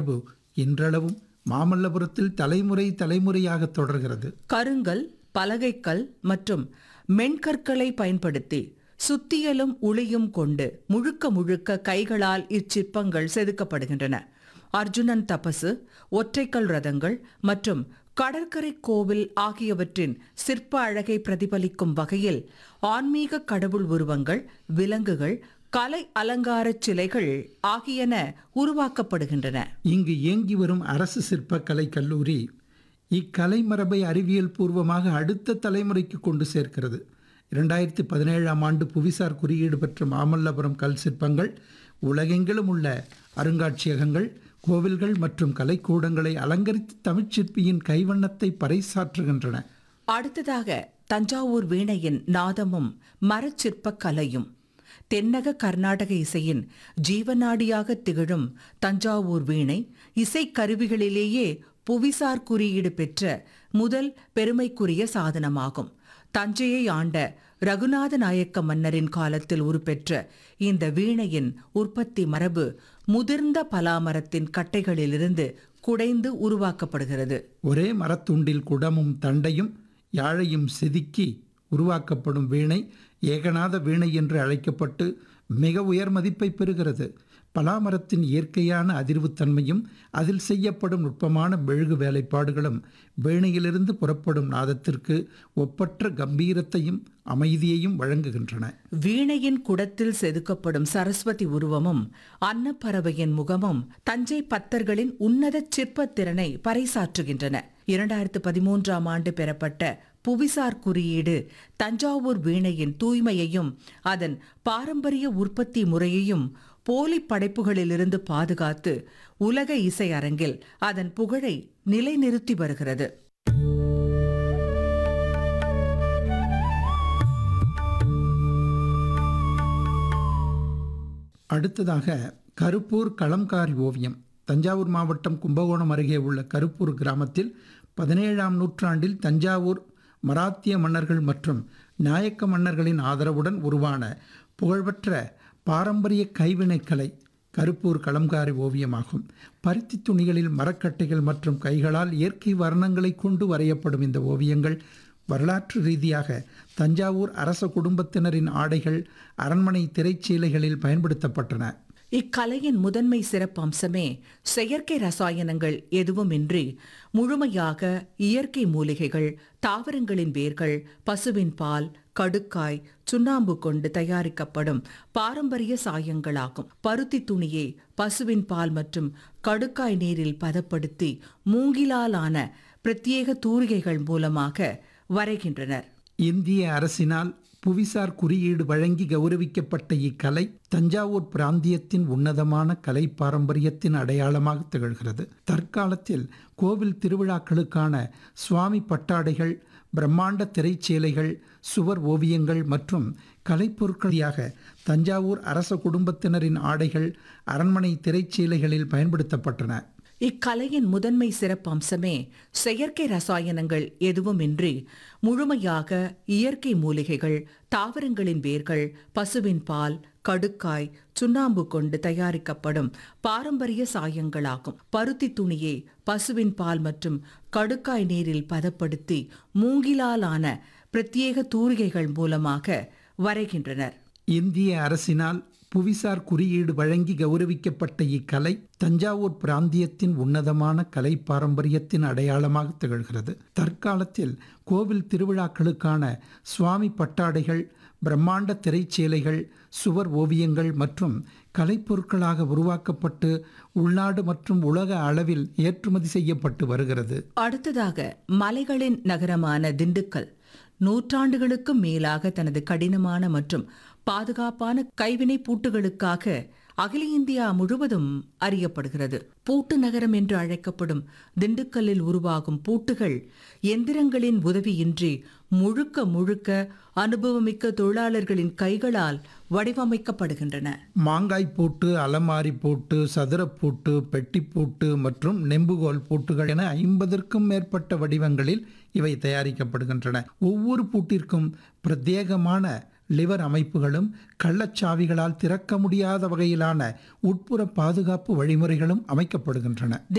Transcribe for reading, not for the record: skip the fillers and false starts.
மரபு இன்றளவும் மாமல்லபுரத்தில் தலைமுறை தலைமுறையாக தொடர்கிறது. கருங்கல், பலகைக்கல் மற்றும் மென்கற்களை பயன்படுத்தி சுத்தியலும் உளியும் கொண்டு முழுக்க முழுக்க கைகளால் இச்சிற்பங்கள் செதுக்கப்படுகின்றன. அர்ஜுனன் தபசு, ஒற்றைக்கல் ரதங்கள் மற்றும் கடற்கரை கோவில் ஆகியவற்றின் சிற்ப அழகை பிரதிபலிக்கும் வகையில் ஆன்மீக கடவுள் உருவங்கள், விலங்குகள், கலை அலங்கார சிலைகள் ஆகியன உருவாக்கப்படுகின்றன. இங்கு இயங்கி வரும் அரசு சிற்பக்கலை கல்லூரி இக்கலை மரபை அறிவியல் பூர்வமாக அடுத்த தலைமுறைக்கு கொண்டு சேர்க்கிறது. 2017ஆம் ஆண்டு புவிசார் குறியீடு பெற்ற மாமல்லபுரம் கல் சிற்பங்கள் உலகெங்கிலும் உள்ள அருங்காட்சியகங்கள், கோவில்கள் மற்றும் கலைக்கூடங்களை அலங்கரித்து தமிழ்ச்சிற்பியின் கைவண்ணத்தை பறைசாற்றுகின்றன. அடுத்ததாக தஞ்சாவூர் வீணையின் நாதமும் மரச்சிற்ப கலையும். தென்னக கர்நாடக இசையின் ஜீவநாடியாக திகழும் தஞ்சாவூர் வீணை இசைக்கருவிகளிலேயே புவிசார் குறியீடு பெற்ற முதல் பெருமைக்குரிய சாதனமாகும். தஞ்சையை ஆண்ட ரகுநாத நாயக்க மன்னரின் காலத்தில் உருப்பெற்ற இந்த வீணையின் உற்பத்தி மரபு முதிர்ந்த பலாமரத்தின் கட்டைகளிலிருந்து குடைந்து உருவாக்கப்படுகிறது. ஒரே மரத்துண்டில் குடமும் தண்டையும் யாழையும் செதுக்கி உருவாக்கப்படும் வீணை ஏகநாத வீணை என்று அழைக்கப்பட்டு மிக உயர் மதிப்பை பெறுகிறது. பலாமரத்தின் இயற்கையான அதிர்வுத்தன்மையும் அதில் செய்யப்படும் நுட்பமான மெழுகு வேலைப்பாடுகளும் வீணையிலிருந்து புறப்படும் நாதத்திற்கு ஒப்பற்ற கம்பீரத்தையும் அமைதியையும் வழங்குகின்றன. வீணையின் குடத்தில் செதுக்கப்படும் சரஸ்வதி உருவமும் அன்னப்பறவையின் முகமும் தஞ்சை பத்தர்களின் உன்னத சிற்பத்திறனை பறைசாற்றுகின்றன. 2013ஆம் ஆண்டு பெறப்பட்ட புவிசார் குறியீடு தஞ்சாவூர் வீணையின் தூய்மையையும் அதன் பாரம்பரிய உற்பத்தி முறையையும் போலி படைப்புகளிலிருந்து பாதுகாத்து உலக இசை அரங்கில் அதன் புகழை நிலைநிறுத்தி வருகிறது. அடுத்ததாக கருப்பூர் கலம்காரி ஓவியம். தஞ்சாவூர் மாவட்டம் கும்பகோணம் அருகே உள்ள கருப்பூர் கிராமத்தில் 17ஆம் நூற்றாண்டில் தஞ்சாவூர் மராத்திய மன்னர்கள் மற்றும் நாயக்க மன்னர்களின் ஆதரவுடன் உருவான புகழ்பெற்ற பாரம்பரிய கைவினைக்கலை கருப்பூர் கலம்காரி ஓவியமாகும். பருத்தி துணிகளில் மரக்கட்டைகள் மற்றும் கைகளால் இயற்கை வர்ணங்களை கொண்டு வரையப்படும் இந்த ஓவியங்கள் வரலாற்று ரீதியாக தஞ்சாவூர் அரச குடும்பத்தினரின் ஆடைகள், அரண்மனை திரைச்சீலைகளில் பயன்படுத்தப்பட்டன. இக்கலையின் முதன்மை சிறப்பம்சமே செயற்கை ரசாயனங்கள் எதுவுமின்றி முழுமையாக இயற்கை மூலிகைகள், தாவரங்களின் வேர்கள், பசுவின் பால், கடுக்காய், சுண்ணாம்பு கொண்டு தயாரிக்கப்படும் பாரம்பரிய சாயங்களாகும். பருத்தி துணியை பசுவின் பால் மற்றும் கடுக்காய் நீரில் பதப்படுத்தி மூங்கிலாலான பிரத்யேக தூரிகைகள் மூலமாக வரைகின்றனர். இந்திய அரசினால் புவிசார் குறியீடு வழங்கி கௌரவிக்கப்பட்ட இக்கலை தஞ்சாவூர் பிராந்தியத்தின் உன்னதமான கலை பாரம்பரியத்தின் அடையாளமாக திகழ்கிறது. தற்காலத்தில் கோவில் திருவிழாக்களுக்கான சுவாமி பட்டாடைகள், பிரம்மாண்ட திரைச்சேலைகள், சுவர் ஓவியங்கள் மற்றும் கலைப்பொருட்களாக தஞ்சாவூர் அரச குடும்பத்தினரின் ஆடைகள், அரண்மனை திரைச்சீலைகளில் பயன்படுத்தப்பட்டன. இக்கலையின் முதன்மை சிறப்பம்சமே செயற்கை ரசாயனங்கள் எதுவுமின்றி முழுமையாக இயற்கை மூலிகைகள், தாவரங்களின் வேர்கள், பசுவின் பால், கடுக்காய், சுண்ணாம்பு கொண்டு தயாரிக்கப்படும் பாரம்பரிய சாயங்களாகும். பருத்தி துணியை பசுவின் பால் மற்றும் கடுக்காய் நீரில் பதப்படுத்தி மூங்கிலாலான பிரத்யேக தூரிகைகள் மூலமாக வரைகின்றனர். இந்திய அரசினால் புவிசார் குறியீடு வழங்கி கௌரவிக்கப்பட்ட இக்கலை தஞ்சாவூர் பிராந்தியத்தின் உன்னதமான கலை பாரம்பரியத்தின் அடையாளமாக திகழ்கிறது. தற்காலத்தில் கோவில் திருவிழாக்களுக்கான சுவாமி பட்டாடைகள், பிரம்மாண்ட திரைச்சேலைகள், சுவர் ஓவியங்கள் மற்றும் கலைப்பொருட்களாக உருவாக்கப்பட்டு உள்நாடு மற்றும் உலக அளவில் ஏற்றுமதி செய்யப்பட்டு வருகிறது. அடுத்ததாக மலைகளின் நகரமான திண்டுக்கல் நூற்றாண்டுகளுக்கு மேலாக தனது கடினமான மற்றும் பாதுகாப்பான கைவினை பூட்டுகளுக்காக அகில இந்தியா முழுவதும் அறியப்படுகிறது. பூட்டு நகரம் என்று அழைக்கப்படும் திண்டுக்கல்லில் உருவாகும் பூட்டுகள் எந்திரங்களின் உதவியின்றி முழுக்க முழுக்க அனுபவமிக்க தொழிலாளர்களின் கைகளால் வடிவமைக்கப்படுகின்றன. மாங்காய் பூட்டு, அலமாரி பூட்டு, சதுரப்பூட்டு, பெட்டிப்பூட்டு மற்றும் நெம்புகோல் பூட்டுகள் என 50க்கும் மேற்பட்ட வடிவங்களில் இவை தயாரிக்கப்படுகின்றன. ஒவ்வொரு பூட்டிற்கும் பிரத்யேகமான லிவர் அமைப்புகளும் கள்ளச்சாவிகளால் திறக்க முடியாத வகையிலான உட்புற பாதுகாப்பு வழிமுறைகளும் அமைக்கப்படுகின்றன.